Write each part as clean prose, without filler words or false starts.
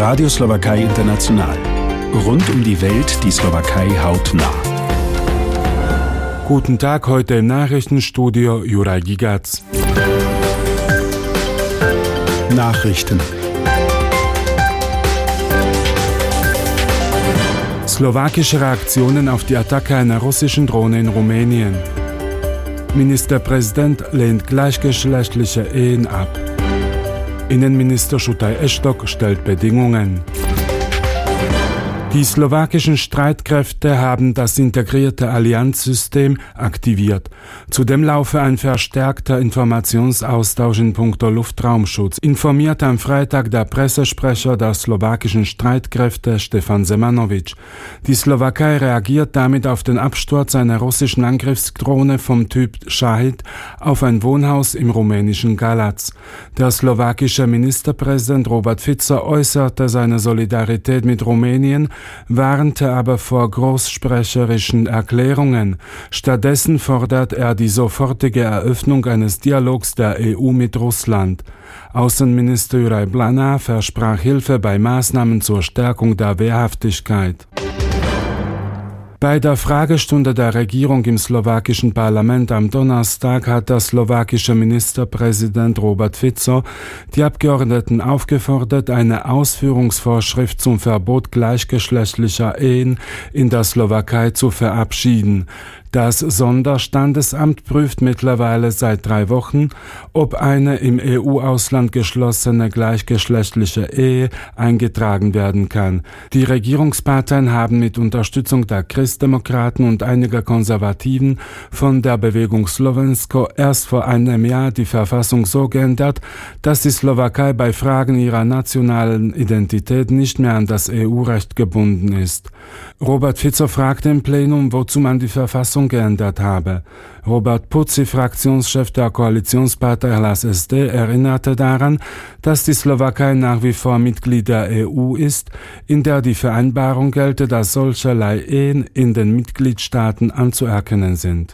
Radio Slowakei International. Rund um die Welt die Slowakei hautnah. Guten Tag, heute im Nachrichtenstudio Juraj Gigac. Nachrichten. Slowakische Reaktionen auf die Attacke einer russischen Drohne in Rumänien. Ministerpräsident lehnt gleichgeschlechtliche Ehen ab. Innenminister Šutaj Eštok stellt Bedingungen. Die slowakischen Streitkräfte haben das integrierte Allianzsystem aktiviert. Zudem laufe ein verstärkter Informationsaustausch in puncto Luftraumschutz, informiert am Freitag der Pressesprecher der slowakischen Streitkräfte Stefan Semanovic. Die Slowakei reagiert damit auf den Absturz einer russischen Angriffsdrohne vom Typ Shahid auf ein Wohnhaus im rumänischen Galați. Der slowakische Ministerpräsident Robert Fico äußerte seine Solidarität mit Rumänien, warnte aber vor großsprecherischen Erklärungen. Stattdessen fordert er die sofortige Eröffnung eines Dialogs der EU mit Russland. Außenminister Juraj Bláha versprach Hilfe bei Maßnahmen zur Stärkung der Wehrhaftigkeit. Bei der Fragestunde der Regierung im slowakischen Parlament am Donnerstag hat der slowakische Ministerpräsident Robert Fico die Abgeordneten aufgefordert, eine Ausführungsvorschrift zum Verbot gleichgeschlechtlicher Ehen in der Slowakei zu verabschieden. Das Sonderstandesamt prüft mittlerweile seit 3 Wochen, ob eine im EU-Ausland geschlossene gleichgeschlechtliche Ehe eingetragen werden kann. Die Regierungsparteien haben mit Unterstützung der Christdemokraten und einiger Konservativen von der Bewegung Slovensko erst vor einem Jahr die Verfassung so geändert, dass die Slowakei bei Fragen ihrer nationalen Identität nicht mehr an das EU-Recht gebunden ist. Robert Fico fragte im Plenum, wozu man die Verfassung geändert habe. Robert Puci, Fraktionschef der Koalitionspartei Hlas SD, erinnerte daran, dass die Slowakei nach wie vor Mitglied der EU ist, in der die Vereinbarung gelte, dass solcherlei Ehen in den Mitgliedstaaten anzuerkennen sind.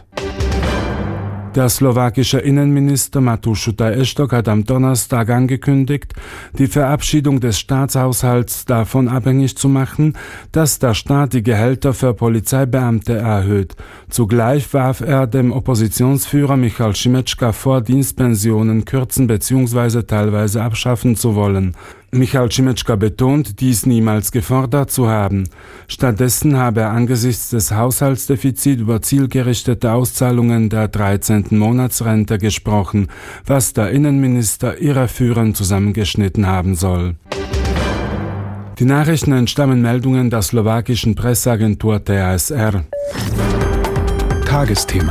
Der slowakische Innenminister Mateusz Šutaj Eštok hat am Donnerstag angekündigt, die Verabschiedung des Staatshaushalts davon abhängig zu machen, dass der Staat die Gehälter für Polizeibeamte erhöht. Zugleich warf er dem Oppositionsführer Michal Šimečka vor, Dienstpensionen kürzen bzw. teilweise abschaffen zu wollen. Michal Šimečka betont, dies niemals gefordert zu haben. Stattdessen habe er angesichts des Haushaltsdefizits über zielgerichtete Auszahlungen der 13. Monatsrente gesprochen, was der Innenminister irreführend zusammengeschnitten haben soll. Die Nachrichten entstammen Meldungen der slowakischen Presseagentur TASR. Tagesthema.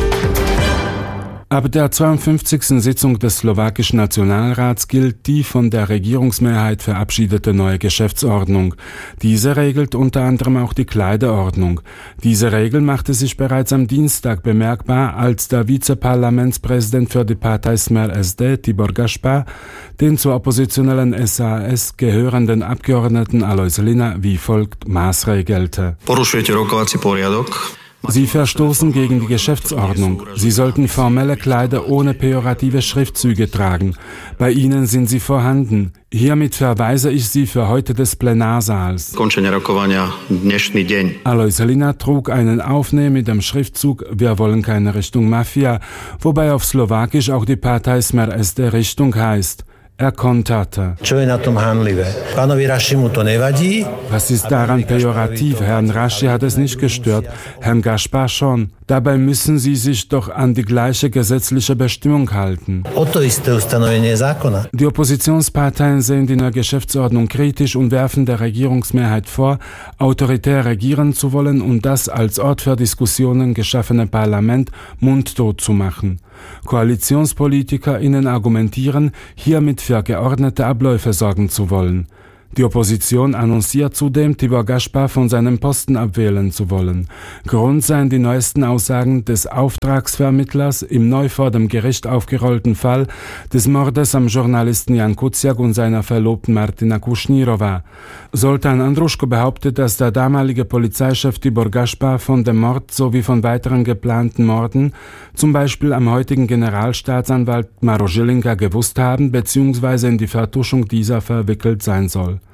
Ab der 52. Sitzung des slowakischen Nationalrats gilt die von der Regierungsmehrheit verabschiedete neue Geschäftsordnung. Diese regelt unter anderem auch die Kleiderordnung. Diese Regel machte sich bereits am Dienstag bemerkbar, als der Vizeparlamentspräsident für die Partei Smer SD, Tibor Gašpar, den zur oppositionellen SAS gehörenden Abgeordneten Alojz Hlina wie folgt maßregelte. Porušujete rokovací poriadok. Sie verstoßen gegen die Geschäftsordnung. Sie sollten formelle Kleider ohne pejorative Schriftzüge tragen. Bei Ihnen sind sie vorhanden. Hiermit verweise ich Sie für heute des Plenarsaals. Alojz Hlina trug einen Aufnäher mit dem Schriftzug Wir wollen keine Richtung Mafia, wobei auf Slowakisch auch die Partei Smer SD Richtung heißt. Er konterte. Was ist daran pejorativ? Herrn Raschi hat es nicht gestört, Herrn Gašpar schon. Dabei müssen Sie sich doch an die gleiche gesetzliche Bestimmung halten. Die Oppositionsparteien sehen die neue Geschäftsordnung kritisch und werfen der Regierungsmehrheit vor, autoritär regieren zu wollen und das als Ort für Diskussionen geschaffene Parlament mundtot zu machen. KoalitionspolitikerInnen argumentieren, hiermit für geordnete Abläufe sorgen zu wollen. Die Opposition annonciert zudem, Tibor Gašpar von seinem Posten abwählen zu wollen. Grund seien die neuesten Aussagen des Auftragsvermittlers im neu vor dem Gericht aufgerollten Fall des Mordes am Journalisten Jan Kuciak und seiner Verlobten Martina Kušnírova. Zoltán Andruško behauptet, dass der damalige Polizeichef Tibor Gašpar von dem Mord sowie von weiteren geplanten Morden, zum Beispiel am heutigen Generalstaatsanwalt Maro Žilinka, gewusst haben bzw. in die Vertuschung dieser verwickelt sein soll.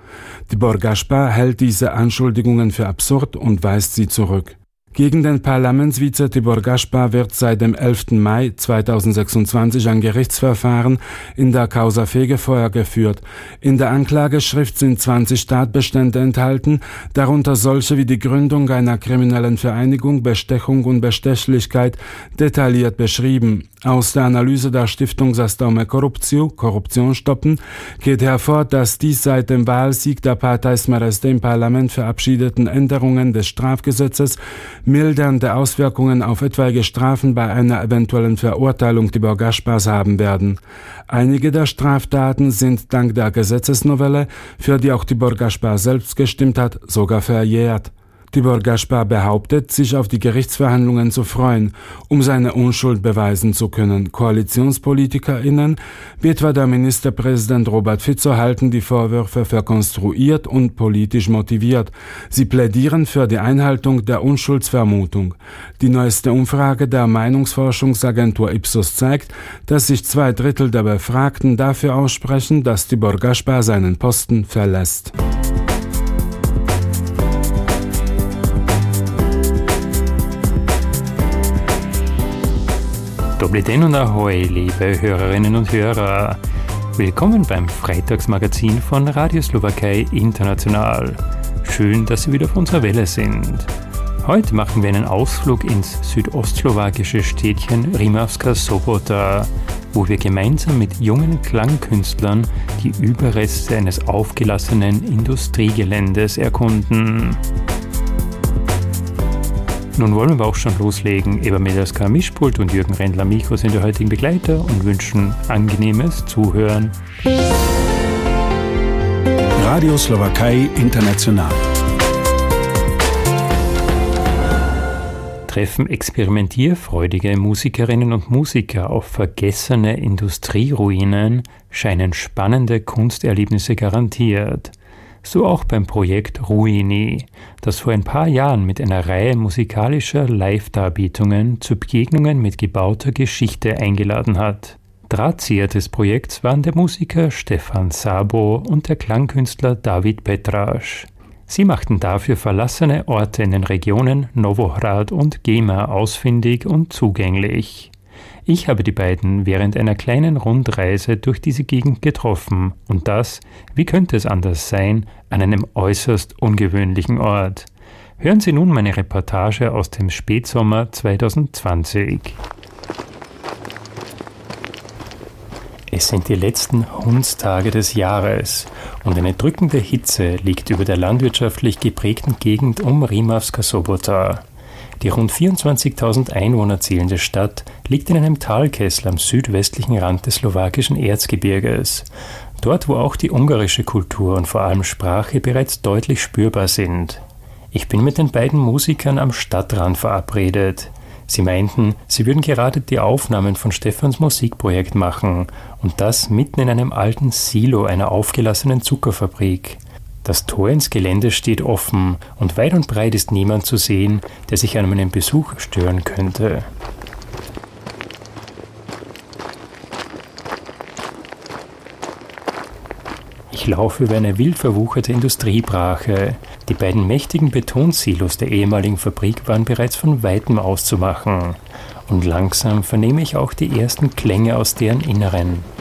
Tibor Gaspar hält diese Anschuldigungen für absurd und weist sie zurück. Gegen den Parlamentsvize Tibor Gaspar wird seit dem 11. Mai 2026 ein Gerichtsverfahren in der Causa Fegefeuer geführt. In der Anklageschrift sind 20 Tatbestände enthalten, darunter solche wie die Gründung einer kriminellen Vereinigung, Bestechung und Bestechlichkeit, detailliert beschrieben. Aus der Analyse der Stiftung Zastaume Korupciu, Korruption stoppen, geht hervor, dass die seit dem Wahlsieg der Partei Smereste im Parlament verabschiedeten Änderungen des Strafgesetzes mildernde Auswirkungen auf etwaige Strafen bei einer eventuellen Verurteilung Tibor Gaspars haben werden. Einige der Straftaten sind dank der Gesetzesnovelle, für die auch Tibor Gaspar selbst gestimmt hat, sogar verjährt. Tibor Gaspar behauptet, sich auf die Gerichtsverhandlungen zu freuen, um seine Unschuld beweisen zu können. KoalitionspolitikerInnen, wie etwa der Ministerpräsident Robert Fico, halten die Vorwürfe für konstruiert und politisch motiviert. Sie plädieren für die Einhaltung der Unschuldsvermutung. Die neueste Umfrage der Meinungsforschungsagentur Ipsos zeigt, dass sich 2/3 der Befragten dafür aussprechen, dass Tibor Gaspar seinen Posten verlässt. Dobry den und ahoi, liebe Hörerinnen und Hörer. Willkommen beim Freitagsmagazin von Radio Slowakei International. Schön, dass Sie wieder auf unserer Welle sind. Heute machen wir einen Ausflug ins südostslowakische Städtchen Rimavská Sobota, wo wir gemeinsam mit jungen Klangkünstlern die Überreste eines aufgelassenen Industriegeländes erkunden. Nun wollen wir aber auch schon loslegen. Eva Medelska am Mischpult und Jürgen Rendler am Mikro sind der heutigen Begleiter und wünschen angenehmes Zuhören. Radio Slowakei International. Treffen experimentierfreudige Musikerinnen und Musiker auf vergessene Industrieruinen, scheinen spannende Kunsterlebnisse garantiert. So auch beim Projekt Ruini, das vor ein paar Jahren mit einer Reihe musikalischer Live-Darbietungen zu Begegnungen mit gebauter Geschichte eingeladen hat. Drahtzieher des Projekts waren der Musiker Stefan Sabo und der Klangkünstler David Petrasch. Sie machten dafür verlassene Orte in den Regionen Novohrad und Gema ausfindig und zugänglich. Ich habe die beiden während einer kleinen Rundreise durch diese Gegend getroffen und das, wie könnte es anders sein, an einem äußerst ungewöhnlichen Ort. Hören Sie nun meine Reportage aus dem Spätsommer 2020. Es sind die letzten Hundstage des Jahres und eine drückende Hitze liegt über der landwirtschaftlich geprägten Gegend um Rimavská Sobota. Die rund 24.000 Einwohner zählende Stadt liegt in einem Talkessel am südwestlichen Rand des slowakischen Erzgebirges. Dort, wo auch die ungarische Kultur und vor allem Sprache bereits deutlich spürbar sind. Ich bin mit den beiden Musikern am Stadtrand verabredet. Sie meinten, sie würden gerade die Aufnahmen von Stefans Musikprojekt machen und das mitten in einem alten Silo einer aufgelassenen Zuckerfabrik. Das Tor ins Gelände steht offen und weit und breit ist niemand zu sehen, der sich an meinem Besuch stören könnte. Ich laufe über eine wild verwucherte Industriebrache. Die beiden mächtigen Betonsilos der ehemaligen Fabrik waren bereits von weitem auszumachen. Und langsam vernehme ich auch die ersten Klänge aus deren Inneren.